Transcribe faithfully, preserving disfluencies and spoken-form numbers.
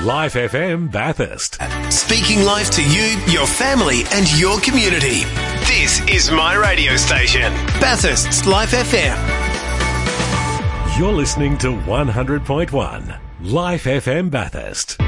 Life F M Bathurst. Speaking life to you, your family and your community. This is my radio station, Bathurst's Life F M. You're listening to one hundred point one Life F M Bathurst.